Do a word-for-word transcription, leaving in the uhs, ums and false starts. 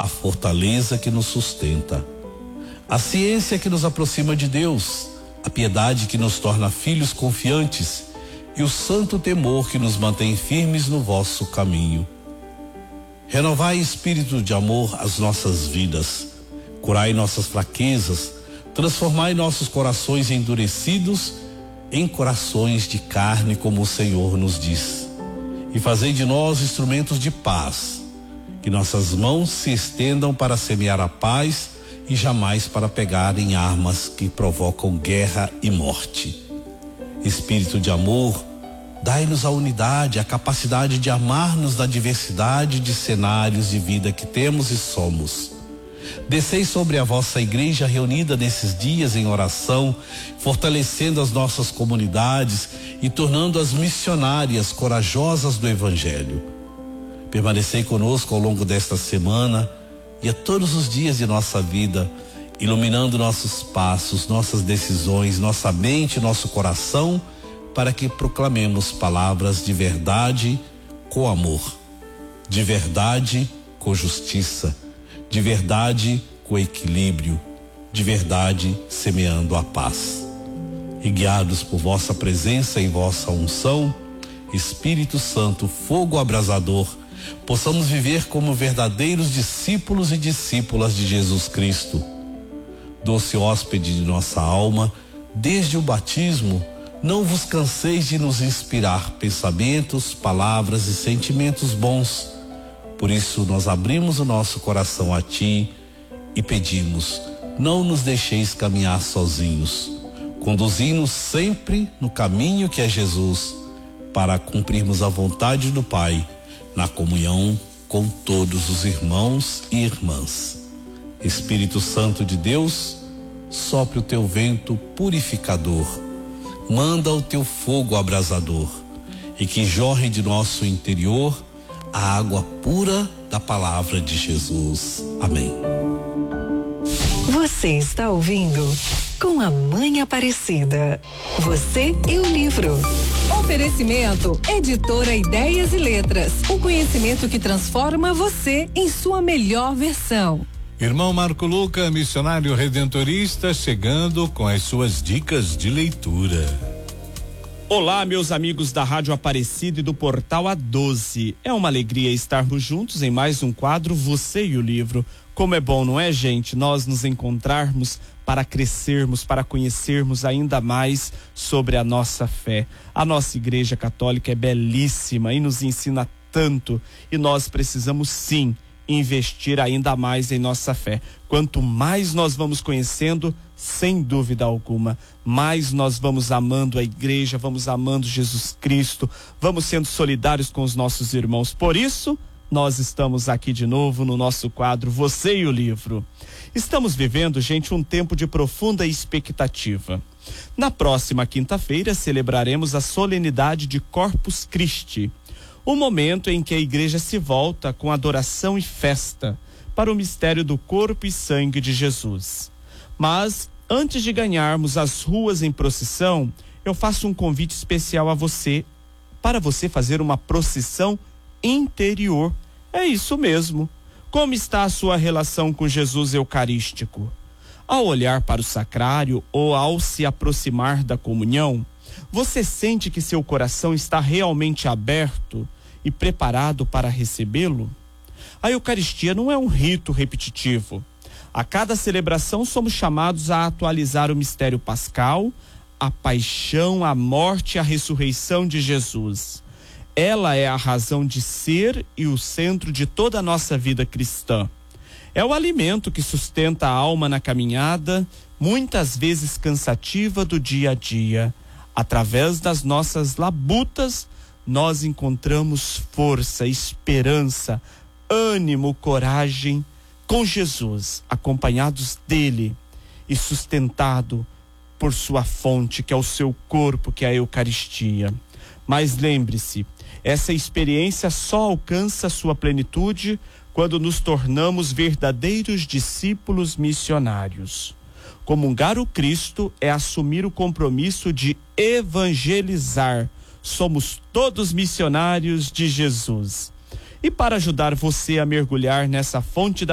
a fortaleza que nos sustenta, a ciência que nos aproxima de Deus, a piedade que nos torna filhos confiantes e o santo temor que nos mantém firmes no vosso caminho. Renovai espírito de amor as nossas vidas, curai nossas fraquezas, transformai nossos corações endurecidos em corações de carne, como o Senhor nos diz, e fazei de nós instrumentos de paz, que nossas mãos se estendam para semear a paz e jamais para pegar em armas que provocam guerra e morte. Espírito de amor, dai-nos a unidade, a capacidade de amar-nos na diversidade de cenários de vida que temos e somos. Descei sobre a vossa igreja reunida nesses dias em oração, fortalecendo as nossas comunidades e tornando-as missionárias corajosas do Evangelho. Permanecei conosco ao longo desta semana e a todos os dias de nossa vida, iluminando nossos passos, nossas decisões, nossa mente, nosso coração, para que proclamemos palavras de verdade com amor, de verdade com justiça, de verdade com equilíbrio, de verdade semeando a paz. E guiados por vossa presença e vossa unção, Espírito Santo, fogo abrasador, possamos viver como verdadeiros discípulos e discípulas de Jesus Cristo. Doce hóspede de nossa alma, desde o batismo, não vos canseis de nos inspirar pensamentos, palavras e sentimentos bons. Por isso nós abrimos o nosso coração a ti e pedimos, não nos deixeis caminhar sozinhos. Conduzi-nos sempre no caminho que é Jesus, para cumprirmos a vontade do Pai, na comunhão com todos os irmãos e irmãs. Espírito Santo de Deus, sopre o teu vento purificador, manda o teu fogo abrasador e que jorre de nosso interior a água pura da palavra de Jesus. Amém. Você está ouvindo Com a Mãe Aparecida. Você e o livro. Oferecimento Editora Ideias e Letras. O conhecimento que transforma você em sua melhor versão. Irmão Marco Luca, missionário redentorista, chegando com as suas dicas de leitura. Olá, meus amigos da Rádio Aparecida e do Portal A doze. É uma alegria estarmos juntos em mais um quadro Você e o Livro. Como é bom, não é, gente? Nós nos encontrarmos para crescermos, para conhecermos ainda mais sobre a nossa fé. A nossa Igreja Católica é belíssima e nos ensina tanto, e nós precisamos sim investir ainda mais em nossa fé. Quanto mais nós vamos conhecendo, sem dúvida alguma, mais nós vamos amando a igreja, vamos amando Jesus Cristo, vamos sendo solidários com os nossos irmãos. Por isso, nós estamos aqui de novo no nosso quadro Você e o Livro. Estamos vivendo, gente, um tempo de profunda expectativa. Na próxima quinta-feira celebraremos a solenidade de Corpus Christi, o momento em que a igreja se volta com adoração e festa para o mistério do corpo e sangue de Jesus. Mas, antes de ganharmos as ruas em procissão, eu faço um convite especial a você, para você fazer uma procissão interior. É isso mesmo. Como está a sua relação com Jesus Eucarístico? Ao olhar para o sacrário ou ao se aproximar da comunhão, você sente que seu coração está realmente aberto e preparado para recebê-lo? A Eucaristia não é um rito repetitivo. A cada celebração somos chamados a atualizar o mistério pascal, a paixão, a morte e a ressurreição de Jesus. Ela é a razão de ser e o centro de toda a nossa vida cristã. É o alimento que sustenta a alma na caminhada, muitas vezes cansativa, do dia a dia. Através das nossas labutas, nós encontramos força, esperança, ânimo, coragem com Jesus, acompanhados dele e sustentado por sua fonte, que é o seu corpo, que é a Eucaristia. Mas lembre-se, essa experiência só alcança sua plenitude quando nos tornamos verdadeiros discípulos missionários. Comungar o Cristo é assumir o compromisso de evangelizar. Somos todos missionários de Jesus. E para ajudar você a mergulhar nessa fonte da